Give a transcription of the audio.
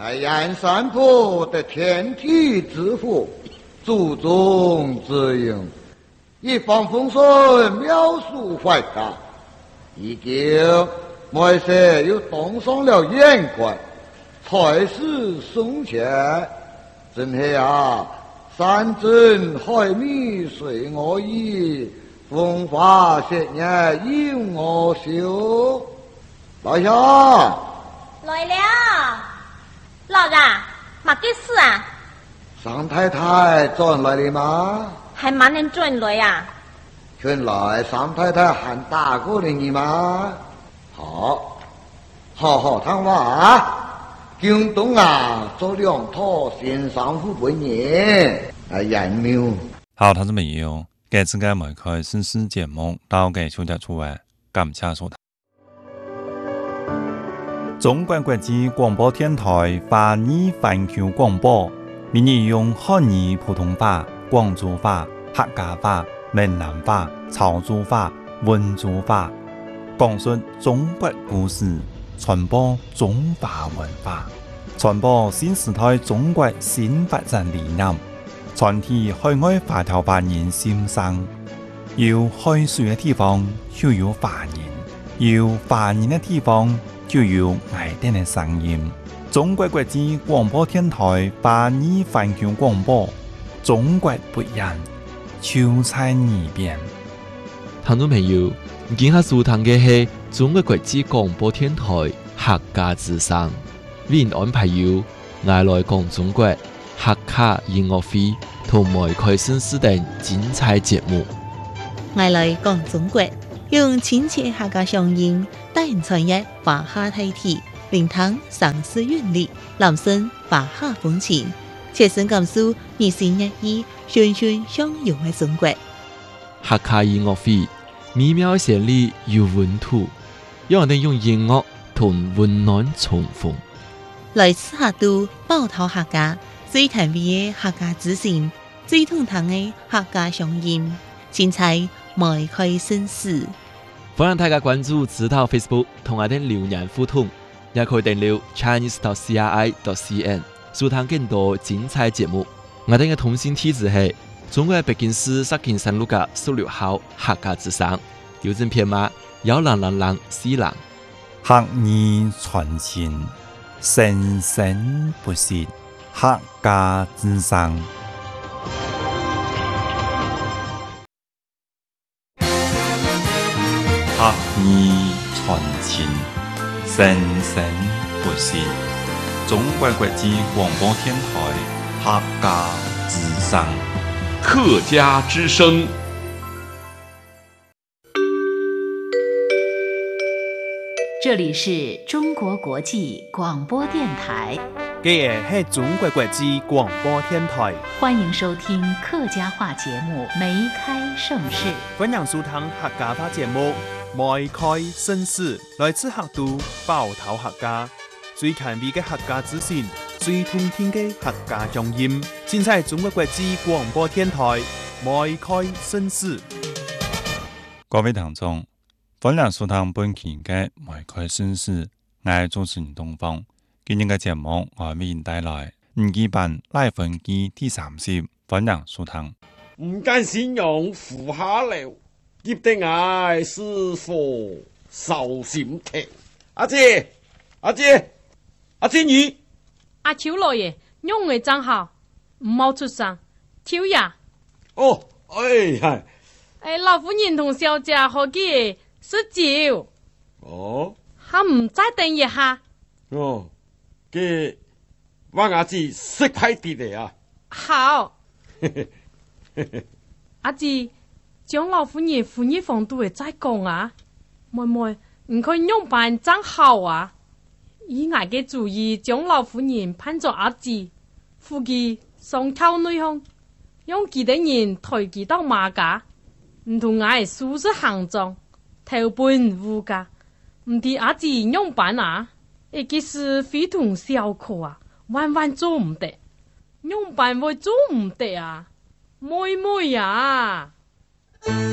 燕山坡得天体之福，祖宗之应，一方风顺，妙术怀达，已经没事又动上了眼观，才是送钱。真是啊，山珍海味随我意，风花雪月任我修。老乡， 来了，老大，嘛给事啊？ 尚太太转来了吗？ 还没人转来呀？ 原来尚太太还打过了你吗？好谈话啊！京东啊，做两套新商户本年，人妙。 好，同志们友，这次嘅每开新视节目到嘅小姐出位，感謝收睇。中國國際廣播電台華語環球廣播，每日用漢語普通話、廣州話、客家話、閩南話、潮州話、溫州話，講述中國故事，傳播中華文化，傳播新時代中國新發展理念，傳遞海外華僑華人心聲。有海水嘅地方就有華人，有華人嘅地方就有愛聽嘅聲音。中國國際廣播電台華語環球廣播，中國不一樣，就在耳邊。 聽眾朋友，今下收聽嘅係中國國際廣播電台客家之聲，為您安排有愛來講中國客家音樂會同埋開新視等精彩節目。 愛來講中國，用親切客家聲音帶人傳閱華夏大體，聆聽城市韻律，攬聲華夏風情，切身感受日新月異、循循相融嘅中國。 客家音樂會美妙旋律有溫度，讓我哋用音樂同溫暖重逢。 來自客都寶島客家最甜美嘅客家之聲，最通透嘅客家聲音，精彩邁開新視。 歡迎大家關注指導 Facebook 同我哋留言互動，也可以訂閱 chinese.cri.cn 收聽更多精彩節目。我哋嘅通訊地址係中國北京市石景山路嘅16號客家之聲，郵政編碼10004人。 客語傳情，生生不息，客家之聲。客語傳情，生生不息。中國國際廣播電台客家之聲。 客家之聲。 這裡是中國國際廣播電台。 這是中國國際廣播電台。 歡迎收聽客家話節目《梅開盛世》。 歡迎收聽客家話節目《梅開盛世》，來自客都寶島客家，最近味嘅客家資訊，最通聽嘅客家聲音，盡在中國國際廣播電台《梅開盛世》。 各位聽眾，歡迎收聽本期嘅《梅開盛世》，我係主持人東方。今日嘅節目我為您帶來五季版來分記第30，歡迎收聽。 唔敢形容苦下了，急得我是否受心疼？阿姐你， 阿秋老爺用嘅真好，唔好出聲，跳呀！ 哦， 老夫人同小姐好嘅食酒。 哦， 還唔再等一下？ 哦，嘅我阿姊識派啲嚟啊！ 好，阿姊將老夫人婦女房都會再講啊！妹妹，唔可以用辦真好啊！以我嘅主意，將老夫人判咗阿姊，扶佢上跳內鄉，用其他人抬佢到馬家，唔同我係舒適行裝，投奔吳家，唔知阿姊用辦啊？一個是非同小可啊，萬萬做唔得，用辦會做唔得啊，妹妹啊！